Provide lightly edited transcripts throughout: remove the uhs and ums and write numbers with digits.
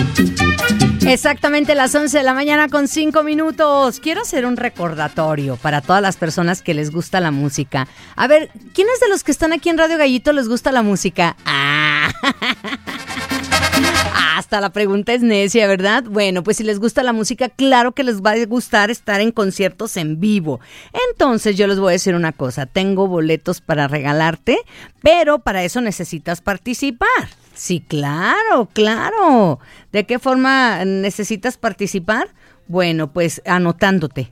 Exactamente las 11 de la mañana con 5 minutos. Quiero hacer un recordatorio para todas las personas que les gusta la música. A ver, ¿quiénes de los que están aquí en Radio Gallito les gusta la música? Hasta la pregunta es necia, ¿verdad? Bueno, pues si les gusta la música, claro que les va a gustar estar en conciertos en vivo. Entonces yo les voy a decir una cosa, tengo boletos para regalarte, pero para eso necesitas participar. Sí, claro, claro. ¿De qué forma necesitas participar? Bueno, pues anotándote.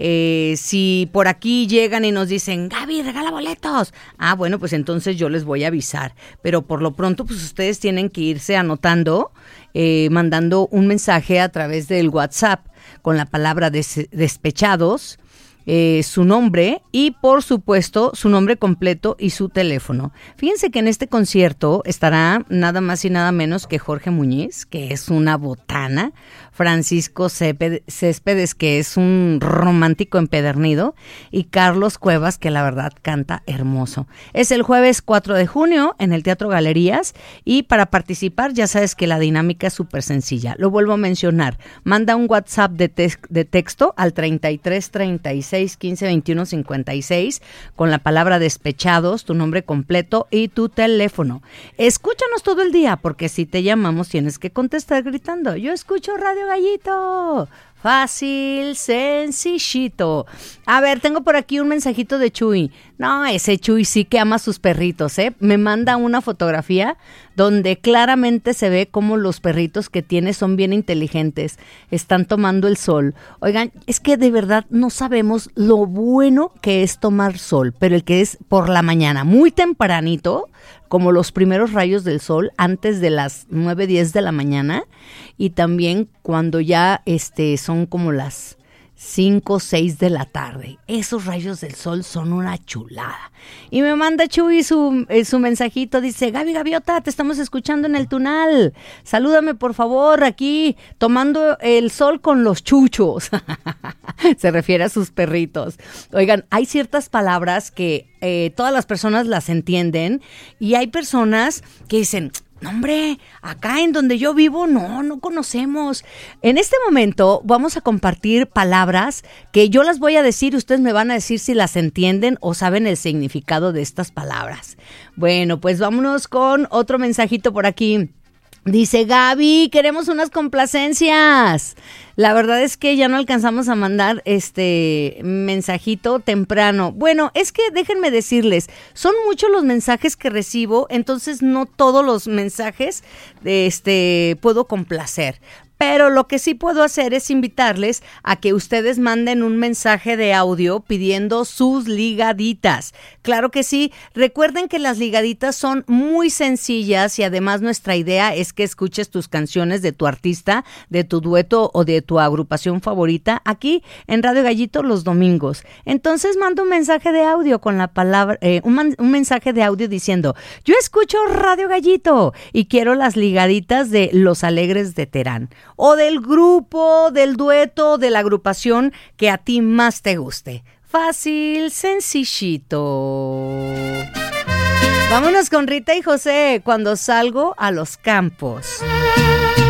Si por aquí llegan y nos dicen, Gaby, regala boletos. Bueno, pues entonces yo les voy a avisar. Pero por lo pronto, pues ustedes tienen que irse anotando, mandando un mensaje a través del WhatsApp con la palabra despechados, su nombre y por supuesto su nombre completo y su teléfono. Fíjense que en este concierto estará nada más y nada menos que Jorge Muñiz, que es una botana, Francisco Céspedes, que es un romántico empedernido, y Carlos Cuevas, que la verdad canta hermoso. Es el jueves 4 de junio en el Teatro Galerías, y para participar ya sabes que la dinámica es súper sencilla. Lo vuelvo a mencionar, manda un WhatsApp de texto al 33 36 15 21 56 con la palabra despechados, tu nombre completo y tu teléfono. Escúchanos todo el día, porque si te llamamos tienes que contestar gritando, yo escucho Radio Gallito. Fácil, sencillito. A ver, tengo por aquí un mensajito de Chuy. No, ese Chuy sí que ama a sus perritos, ¿eh? Me manda una fotografía donde claramente se ve cómo los perritos que tiene son bien inteligentes. Están tomando el sol. Oigan, es que de verdad no sabemos lo bueno que es tomar sol, pero el que es por la mañana, muy tempranito, como los primeros rayos del sol antes de las 9, 10 de la mañana, y también cuando ya son como las 5, 6 de la tarde. Esos rayos del sol son una chulada. Y me manda Chuy su mensajito, dice, Gaviota, te estamos escuchando en el Tunal. Salúdame por favor aquí, tomando el sol con los chuchos. Se refiere a sus perritos. Oigan, hay ciertas palabras que todas las personas las entienden, y hay personas que dicen, no, hombre, acá en donde yo vivo no conocemos. En este momento vamos a compartir palabras que yo las voy a decir y ustedes me van a decir si las entienden o saben el significado de estas palabras. Bueno, pues vámonos con otro mensajito por aquí. Dice, Gaby, queremos unas complacencias. La verdad es que ya no alcanzamos a mandar mensajito temprano. Bueno, es que déjenme decirles, son muchos los mensajes que recibo, entonces no todos los mensajes puedo complacer. Pero lo que sí puedo hacer es invitarles a que ustedes manden un mensaje de audio pidiendo sus ligaditas. Claro que sí. Recuerden que las ligaditas son muy sencillas y además nuestra idea es que escuches tus canciones de tu artista, de tu dueto o de tu agrupación favorita aquí en Radio Gallito los domingos. Entonces manda un mensaje de audio con la palabra, un mensaje de audio diciendo, yo escucho Radio Gallito y quiero las ligaditas de Los Alegres de Terán, o del grupo, del dueto, de la agrupación que a ti más te guste. Fácil, sencillito. Vámonos con Rita y José, Cuando salgo a los campos.